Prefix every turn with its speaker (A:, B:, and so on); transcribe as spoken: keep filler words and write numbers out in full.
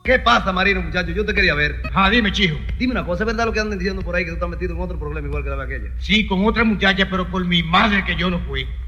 A: ¿Qué pasa, Marino, muchacho? Yo te quería ver.
B: Ah, dime, chijo.
A: Dime una cosa, ¿es verdad lo que andan diciendo por ahí que tú estás metido en otro problema igual que la de aquella?
B: Sí, con otra muchacha, pero por mi madre que yo no fui.